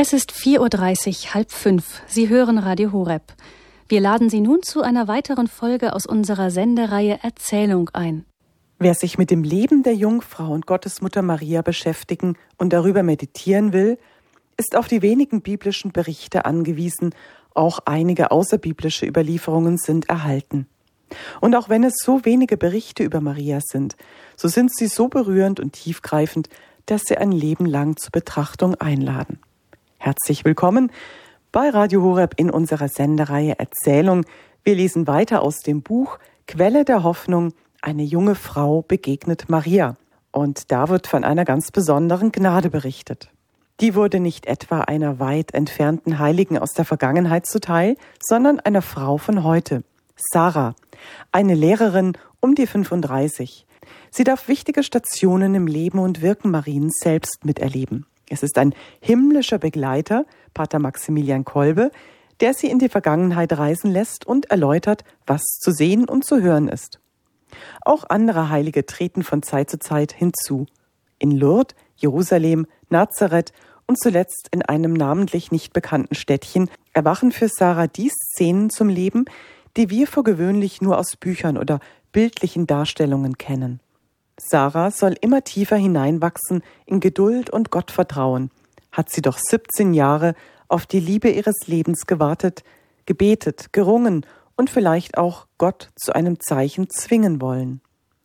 Es ist 4:30 Uhr, 4:30. Sie hören Radio Horeb. Wir laden Sie nun zu einer weiteren Folge aus unserer Sendereihe Erzählung ein. Wer sich mit dem Leben der Jungfrau und Gottesmutter Maria beschäftigen und darüber meditieren will, ist auf die wenigen biblischen Berichte angewiesen. Auch einige außerbiblische Überlieferungen sind erhalten. Und auch wenn es so wenige Berichte über Maria sind, so sind sie so berührend und tiefgreifend, dass sie ein Leben lang zur Betrachtung einladen. Herzlich willkommen bei Radio Horeb in unserer Sendereihe Erzählung. Wir lesen weiter aus dem Buch Quelle der Hoffnung, eine junge Frau begegnet Maria. Und da wird von einer ganz besonderen Gnade berichtet. Die wurde nicht etwa einer weit entfernten Heiligen aus der Vergangenheit zuteil, sondern einer Frau von heute, Sarah, eine Lehrerin um die 35. Sie darf wichtige Stationen im Leben und Wirken Mariens selbst miterleben. Es ist ein himmlischer Begleiter, Pater Maximilian Kolbe, der sie in die Vergangenheit reisen lässt und erläutert, was zu sehen und zu hören ist. Auch andere Heilige treten von Zeit zu Zeit hinzu. In Lourdes, Jerusalem, Nazareth und zuletzt in einem namentlich nicht bekannten Städtchen erwachen für Sarah die Szenen zum Leben, die wir für gewöhnlich nur aus Büchern oder bildlichen Darstellungen kennen. Sarah soll immer tiefer hineinwachsen in Geduld und Gottvertrauen. Hat sie doch 17 Jahre auf die Liebe ihres Lebens gewartet, gebetet, gerungen und vielleicht auch Gott zu einem Zeichen zwingen wollen.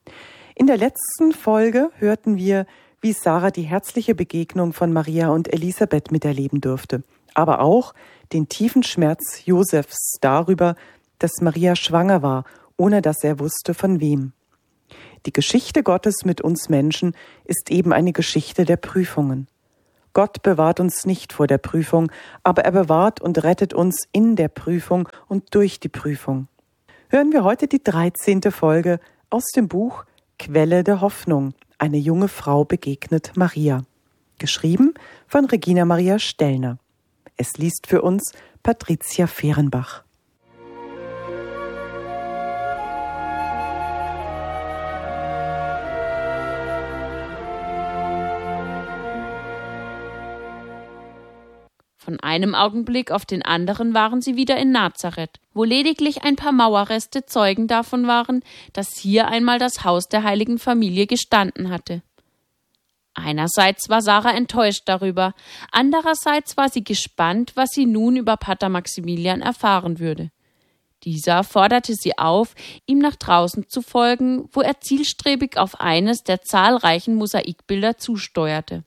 In der letzten Folge hörten wir, wie Sarah die herzliche Begegnung von Maria und Elisabeth miterleben durfte, aber auch den tiefen Schmerz Josefs darüber, dass Maria schwanger war, ohne dass er wusste, von wem. Die Geschichte Gottes mit uns Menschen ist eben eine Geschichte der Prüfungen. Gott bewahrt uns nicht vor der Prüfung, aber er bewahrt und rettet uns in der Prüfung und durch die Prüfung. Hören wir heute die 13. Folge aus dem Buch Quelle der Hoffnung, eine junge Frau begegnet Maria. Geschrieben von Regina Maria Stellner. Es liest für uns Patricia Fehrenbach. Von einem Augenblick auf den anderen waren sie wieder in Nazareth, wo lediglich ein paar Mauerreste Zeugen davon waren, dass hier einmal das Haus der heiligen Familie gestanden hatte. Einerseits war Sarah enttäuscht darüber, andererseits war sie gespannt, was sie nun über Pater Maximilian erfahren würde. Dieser forderte sie auf, ihm nach draußen zu folgen, wo er zielstrebig auf eines der zahlreichen Mosaikbilder zusteuerte.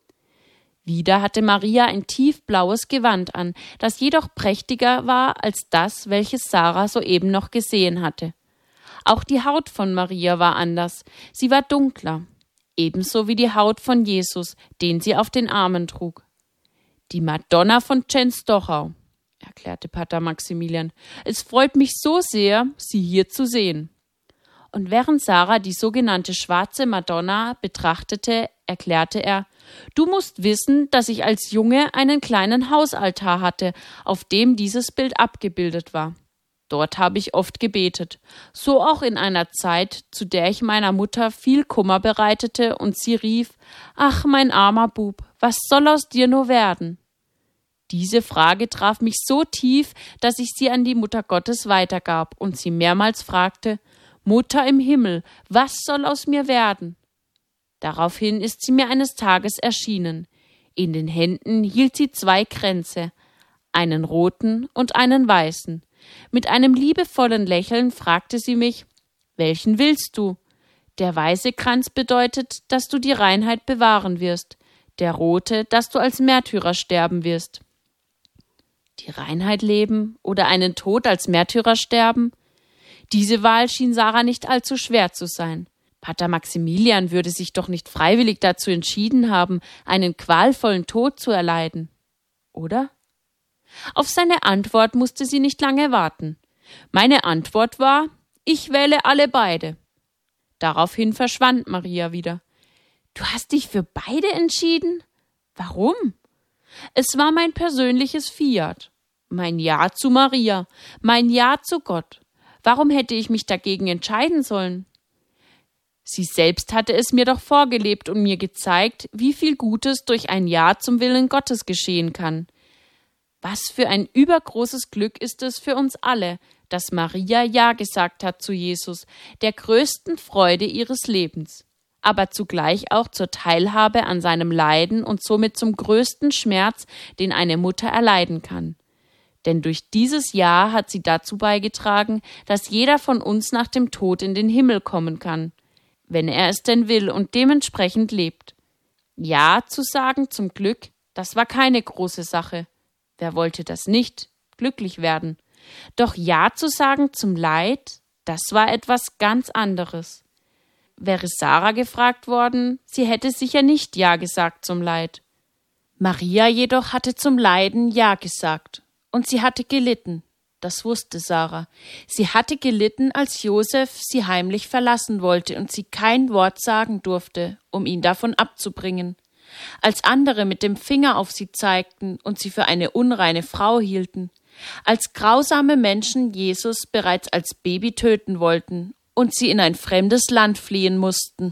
Wieder hatte Maria ein tiefblaues Gewand an, das jedoch prächtiger war als das, welches Sarah soeben noch gesehen hatte. Auch die Haut von Maria war anders, sie war dunkler, ebenso wie die Haut von Jesus, den sie auf den Armen trug. Die Madonna von Częstochow, erklärte Pater Maximilian. Es freut mich so sehr, Sie hier zu sehen. Und während Sarah die sogenannte schwarze Madonna betrachtete, erklärte er: Du musst wissen, dass ich als Junge einen kleinen Hausaltar hatte, auf dem dieses Bild abgebildet war. Dort habe ich oft gebetet, so auch in einer Zeit, zu der ich meiner Mutter viel Kummer bereitete und sie rief: Ach, mein armer Bub, was soll aus dir nur werden? Diese Frage traf mich so tief, dass ich sie an die Mutter Gottes weitergab und sie mehrmals fragte: Mutter im Himmel, was soll aus mir werden? Daraufhin ist sie mir eines Tages erschienen. In den Händen hielt sie 2 Kränze, einen roten und einen weißen. Mit einem liebevollen Lächeln fragte sie mich: Welchen willst du? Der weiße Kranz bedeutet, dass du die Reinheit bewahren wirst, der rote, dass du als Märtyrer sterben wirst. Die Reinheit leben oder einen Tod als Märtyrer sterben? Diese Wahl schien Sarah nicht allzu schwer zu sein. Pater Maximilian würde sich doch nicht freiwillig dazu entschieden haben, einen qualvollen Tod zu erleiden. Oder? Auf seine Antwort musste sie nicht lange warten. Meine Antwort war: Ich wähle alle beide. Daraufhin verschwand Maria wieder. Du hast dich für beide entschieden? Warum? Es war mein persönliches Fiat. Mein Ja zu Maria, mein Ja zu Gott. Warum hätte ich mich dagegen entscheiden sollen? Sie selbst hatte es mir doch vorgelebt und mir gezeigt, wie viel Gutes durch ein Ja zum Willen Gottes geschehen kann. Was für ein übergroßes Glück ist es für uns alle, dass Maria Ja gesagt hat zu Jesus, der größten Freude ihres Lebens, aber zugleich auch zur Teilhabe an seinem Leiden und somit zum größten Schmerz, den eine Mutter erleiden kann. Denn durch dieses Ja hat sie dazu beigetragen, dass jeder von uns nach dem Tod in den Himmel kommen kann, wenn er es denn will und dementsprechend lebt. Ja zu sagen zum Glück, das war keine große Sache. Wer wollte das nicht, glücklich werden? Doch Ja zu sagen zum Leid, das war etwas ganz anderes. Wäre Sarah gefragt worden, sie hätte sicher nicht Ja gesagt zum Leid. Maria jedoch hatte zum Leiden Ja gesagt. Und sie hatte gelitten. Das wusste Sarah. Sie hatte gelitten, als Josef sie heimlich verlassen wollte und sie kein Wort sagen durfte, um ihn davon abzubringen. Als andere mit dem Finger auf sie zeigten und sie für eine unreine Frau hielten. Als grausame Menschen Jesus bereits als Baby töten wollten und sie in ein fremdes Land fliehen mussten.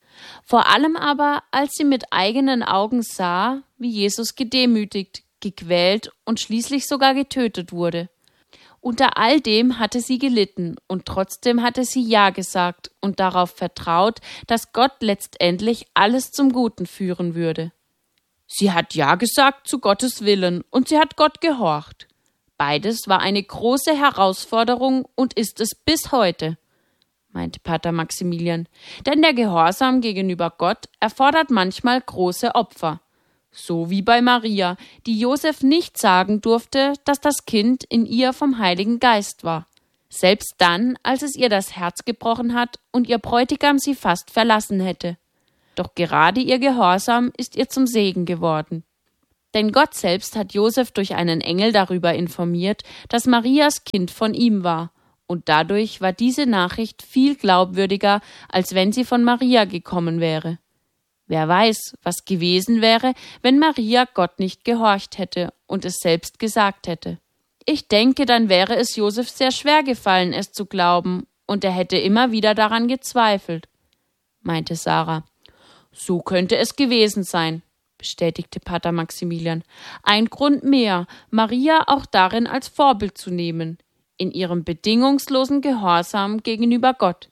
Vor allem aber, als sie mit eigenen Augen sah, wie Jesus gedemütigt, gequält und schließlich sogar getötet wurde. Unter all dem hatte sie gelitten und trotzdem hatte sie Ja gesagt und darauf vertraut, dass Gott letztendlich alles zum Guten führen würde. Sie hat Ja gesagt zu Gottes Willen und sie hat Gott gehorcht. Beides war eine große Herausforderung und ist es bis heute, meinte Pater Maximilian, denn der Gehorsam gegenüber Gott erfordert manchmal große Opfer. So wie bei Maria, die Josef nicht sagen durfte, dass das Kind in ihr vom Heiligen Geist war. Selbst dann, als es ihr das Herz gebrochen hat und ihr Bräutigam sie fast verlassen hätte. Doch gerade ihr Gehorsam ist ihr zum Segen geworden. Denn Gott selbst hat Josef durch einen Engel darüber informiert, dass Marias Kind von ihm war. Und dadurch war diese Nachricht viel glaubwürdiger, als wenn sie von Maria gekommen wäre. Wer weiß, was gewesen wäre, wenn Maria Gott nicht gehorcht hätte und es selbst gesagt hätte. Ich denke, dann wäre es Josef sehr schwer gefallen, es zu glauben, und er hätte immer wieder daran gezweifelt, meinte Sarah. So könnte es gewesen sein, bestätigte Pater Maximilian. Ein Grund mehr, Maria auch darin als Vorbild zu nehmen, in ihrem bedingungslosen Gehorsam gegenüber Gott.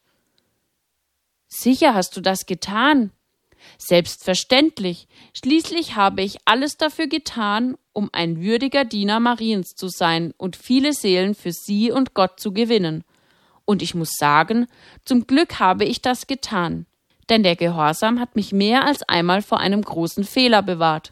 Sicher hast du das getan? Selbstverständlich. Schließlich habe ich alles dafür getan, um ein würdiger Diener Mariens zu sein und viele Seelen für sie und Gott zu gewinnen. Und ich muss sagen, zum Glück habe ich das getan, denn der Gehorsam hat mich mehr als einmal vor einem großen Fehler bewahrt.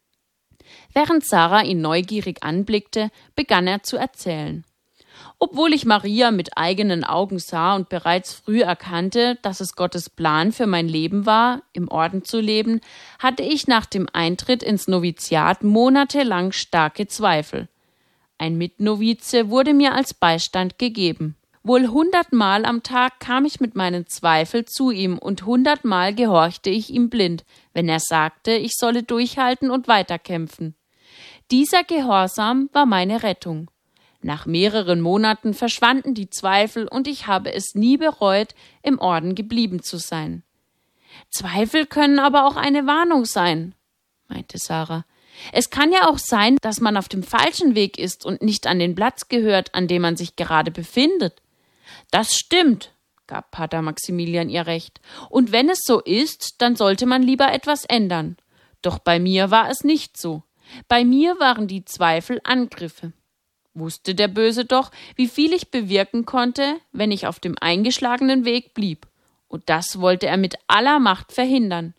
Während Sarah ihn neugierig anblickte, begann er zu erzählen. Obwohl ich Maria mit eigenen Augen sah und bereits früh erkannte, dass es Gottes Plan für mein Leben war, im Orden zu leben, hatte ich nach dem Eintritt ins Noviziat monatelang starke Zweifel. Ein Mitnovize wurde mir als Beistand gegeben. Wohl 100-mal am Tag kam ich mit meinen Zweifeln zu ihm und 100-mal gehorchte ich ihm blind, wenn er sagte, ich solle durchhalten und weiterkämpfen. Dieser Gehorsam war meine Rettung. Nach mehreren Monaten verschwanden die Zweifel und ich habe es nie bereut, im Orden geblieben zu sein. Zweifel können aber auch eine Warnung sein, meinte Sarah. Es kann ja auch sein, dass man auf dem falschen Weg ist und nicht an den Platz gehört, an dem man sich gerade befindet. Das stimmt, gab Pater Maximilian ihr recht. Und wenn es so ist, dann sollte man lieber etwas ändern. Doch bei mir war es nicht so. Bei mir waren die Zweifel Angriffe. Wusste der Böse doch, wie viel ich bewirken konnte, wenn ich auf dem eingeschlagenen Weg blieb. Und das wollte er mit aller Macht verhindern.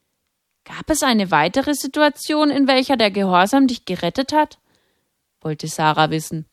Gab es eine weitere Situation, in welcher der Gehorsam dich gerettet hat? Wollte Sarah wissen.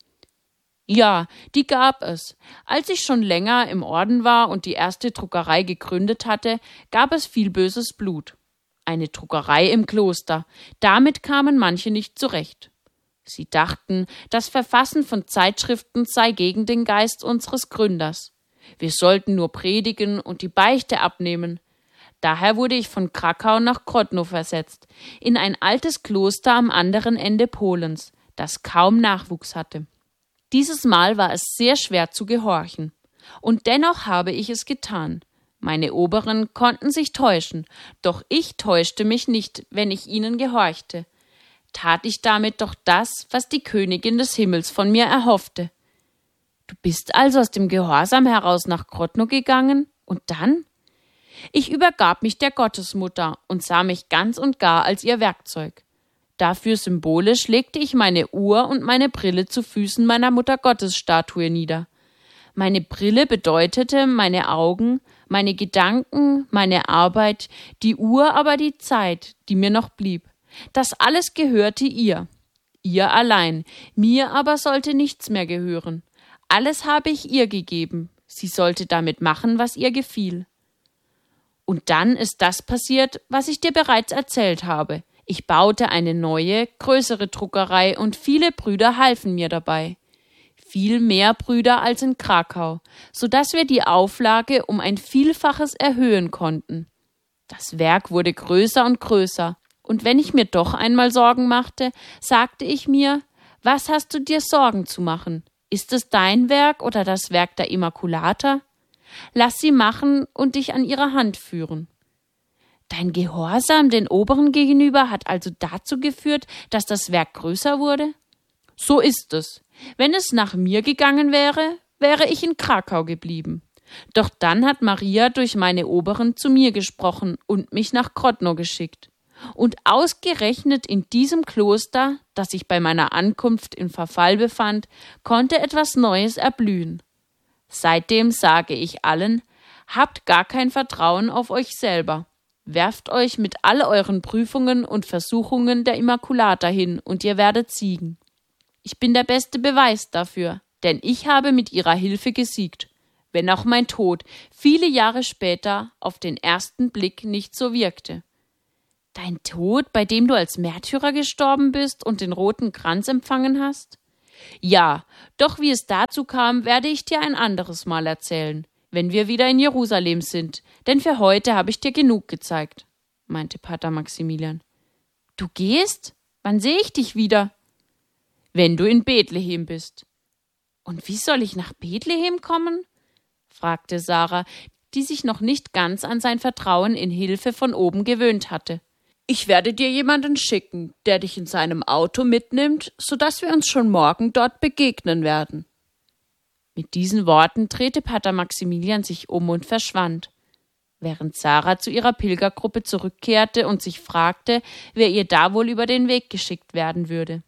Ja, die gab es. Als ich schon länger im Orden war und die erste Druckerei gegründet hatte, gab es viel böses Blut. Eine Druckerei im Kloster. Damit kamen manche nicht zurecht. Sie dachten, das Verfassen von Zeitschriften sei gegen den Geist unseres Gründers. Wir sollten nur predigen und die Beichte abnehmen. Daher wurde ich von Krakau nach Grodno versetzt, in ein altes Kloster am anderen Ende Polens, das kaum Nachwuchs hatte. Dieses Mal war es sehr schwer zu gehorchen. Und dennoch habe ich es getan. Meine Oberen konnten sich täuschen, doch ich täuschte mich nicht, wenn ich ihnen gehorchte. Tat ich damit doch das, was die Königin des Himmels von mir erhoffte. Du bist also aus dem Gehorsam heraus nach Grodno gegangen? Und dann? Ich übergab mich der Gottesmutter und sah mich ganz und gar als ihr Werkzeug. Dafür symbolisch legte ich meine Uhr und meine Brille zu Füßen meiner Muttergottesstatue nieder. Meine Brille bedeutete meine Augen, meine Gedanken, meine Arbeit, die Uhr aber die Zeit, die mir noch blieb. Das alles gehörte ihr. Ihr allein, mir aber sollte nichts mehr gehören. Alles habe ich ihr gegeben. Sie sollte damit machen, was ihr gefiel. Und dann ist das passiert, was ich dir bereits erzählt habe. Ich baute eine neue, größere Druckerei und viele Brüder halfen mir dabei. Viel mehr Brüder als in Krakau, so dass wir die Auflage um ein Vielfaches erhöhen konnten. Das Werk wurde größer und größer, und wenn ich mir doch einmal Sorgen machte, sagte ich mir, was hast du dir Sorgen zu machen? Ist es dein Werk oder das Werk der Immaculata? Lass sie machen und dich an ihre Hand führen. Dein Gehorsam den Oberen gegenüber hat also dazu geführt, dass das Werk größer wurde? So ist es. Wenn es nach mir gegangen wäre, wäre ich in Krakau geblieben. Doch dann hat Maria durch meine Oberen zu mir gesprochen und mich nach Grodno geschickt. Und ausgerechnet in diesem Kloster, das sich bei meiner Ankunft in Verfall befand, konnte etwas Neues erblühen. Seitdem sage ich allen, habt gar kein Vertrauen auf euch selber. Werft euch mit all euren Prüfungen und Versuchungen der Immaculata hin und ihr werdet siegen. Ich bin der beste Beweis dafür, denn ich habe mit ihrer Hilfe gesiegt, wenn auch mein Tod viele Jahre später auf den ersten Blick nicht so wirkte. Dein Tod, bei dem du als Märtyrer gestorben bist und den roten Kranz empfangen hast? Ja, doch wie es dazu kam, werde ich dir ein anderes Mal erzählen, wenn wir wieder in Jerusalem sind, denn für heute habe ich dir genug gezeigt, meinte Pater Maximilian. Du gehst? Wann sehe ich dich wieder? Wenn du in Bethlehem bist. Und wie soll ich nach Bethlehem kommen? Fragte Sarah, die sich noch nicht ganz an sein Vertrauen in Hilfe von oben gewöhnt hatte. Ich werde dir jemanden schicken, der dich in seinem Auto mitnimmt, so dass wir uns schon morgen dort begegnen werden. Mit diesen Worten drehte Pater Maximilian sich um und verschwand. Während Sarah zu ihrer Pilgergruppe zurückkehrte und sich fragte, wer ihr da wohl über den Weg geschickt werden würde.